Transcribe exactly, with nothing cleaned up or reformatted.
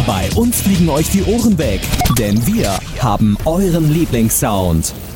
Bei uns fliegen euch die Ohren weg, denn wir haben euren Lieblingssound.